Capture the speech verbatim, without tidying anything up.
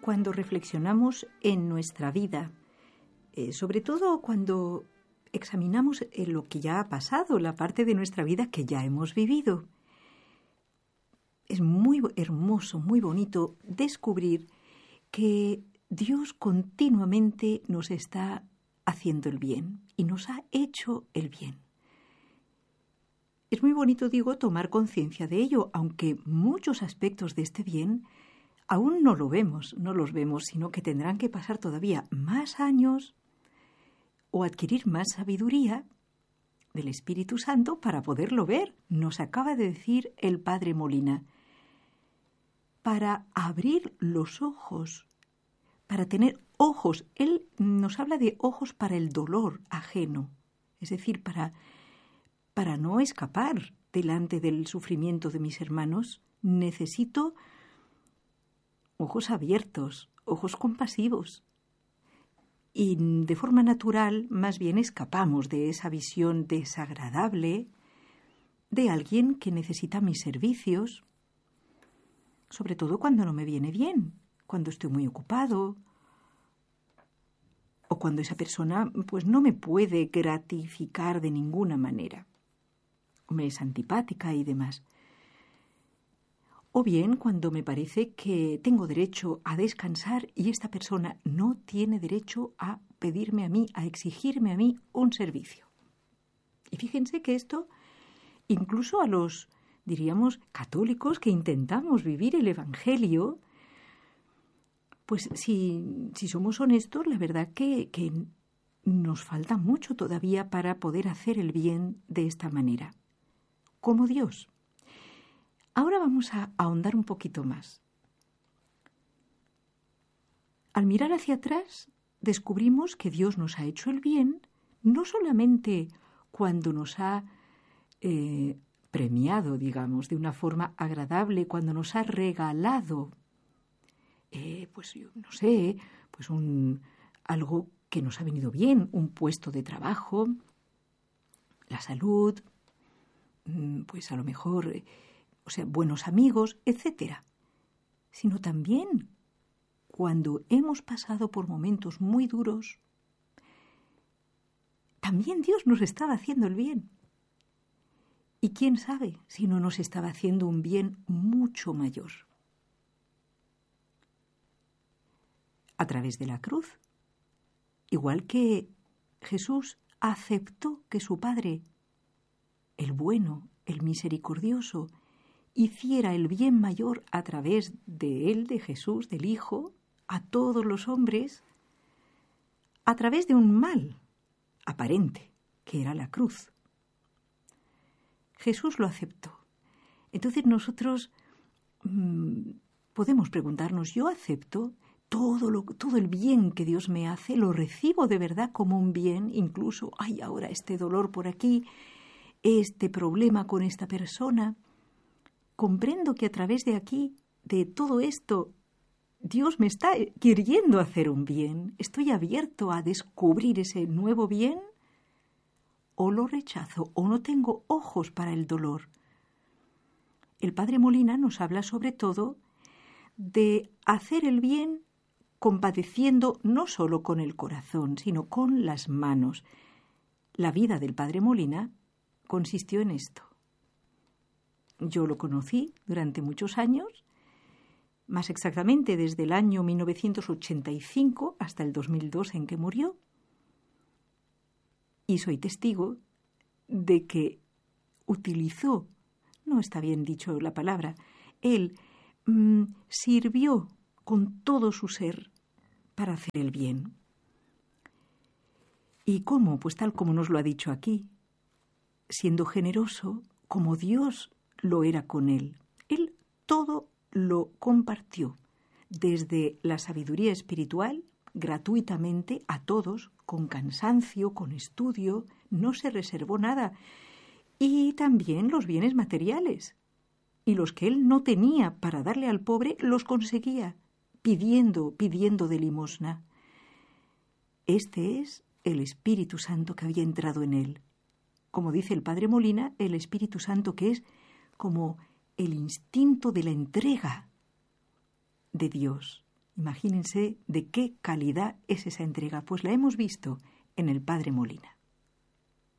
cuando reflexionamos en nuestra vida, eh, sobre todo cuando examinamos eh, lo que ya ha pasado, la parte de nuestra vida que ya hemos vivido. Es muy hermoso, muy bonito descubrir que Dios continuamente nos está haciendo el bien y nos ha hecho el bien. Es muy bonito, digo, tomar conciencia de ello, aunque muchos aspectos de este bien aún no lo vemos, no los vemos, sino que tendrán que pasar todavía más años o adquirir más sabiduría del Espíritu Santo para poderlo ver. Nos acaba de decir el Padre Molina, para abrir los ojos, para tener ojos. Él nos habla de ojos para el dolor ajeno, es decir, para, para no escapar delante del sufrimiento de mis hermanos, necesito ojos abiertos, ojos compasivos. Y de forma natural, más bien escapamos de esa visión desagradable de alguien que necesita mis servicios, sobre todo cuando no me viene bien, cuando estoy muy ocupado o cuando esa persona pues no me puede gratificar de ninguna manera, o me es antipática y demás. O bien cuando me parece que tengo derecho a descansar y esta persona no tiene derecho a pedirme a mí, a exigirme a mí un servicio. Y fíjense que esto, incluso a los, diríamos, católicos que intentamos vivir el Evangelio, pues si, si somos honestos, la verdad que, que nos falta mucho todavía para poder hacer el bien de esta manera, como Dios. Ahora vamos a ahondar un poquito más. Al mirar hacia atrás, descubrimos que Dios nos ha hecho el bien, no solamente cuando nos ha eh, premiado, digamos, de una forma agradable, cuando nos ha regalado, eh, pues yo no sé, pues un, algo que nos ha venido bien, un puesto de trabajo, la salud, pues a lo mejor... Eh, o sea, buenos amigos, etcétera, sino también cuando hemos pasado por momentos muy duros, también Dios nos estaba haciendo el bien. Y quién sabe si no nos estaba haciendo un bien mucho mayor. A través de la cruz, igual que Jesús aceptó que su Padre, el bueno, el misericordioso, hiciera el bien mayor a través de él, de Jesús, del Hijo, a todos los hombres, a través de un mal aparente, que era la cruz. Jesús lo aceptó. Entonces nosotros mmm, podemos preguntarnos, ¿yo acepto todo, lo, todo el bien que Dios me hace? ¿Lo recibo de verdad como un bien? Incluso, ay, ahora este dolor por aquí, este problema con esta persona. Comprendo que a través de aquí, de todo esto, Dios me está queriendo hacer un bien. ¿Estoy abierto a descubrir ese nuevo bien? ¿O lo rechazo? ¿O no tengo ojos para el dolor? El Padre Molina nos habla sobre todo de hacer el bien compadeciendo no solo con el corazón, sino con las manos. La vida del Padre Molina consistió en esto. Yo lo conocí durante muchos años, más exactamente desde el año mil novecientos ochenta y cinco hasta el dos mil dos en que murió. Y soy testigo de que utilizó, no está bien dicho la palabra, él mmm, sirvió con todo su ser para hacer el bien. ¿Y cómo? Pues tal como nos lo ha dicho aquí, siendo generoso como Dios lo era con él. Él todo lo compartió, desde la sabiduría espiritual, gratuitamente, a todos, con cansancio, con estudio, no se reservó nada. Y también los bienes materiales. Y los que él no tenía para darle al pobre, los conseguía, pidiendo, pidiendo de limosna. Este es el Espíritu Santo que había entrado en él. Como dice el Padre Molina, el Espíritu Santo que es como el instinto de la entrega de Dios, Imagínense de qué calidad es esa entrega, pues la hemos visto en el Padre Molina.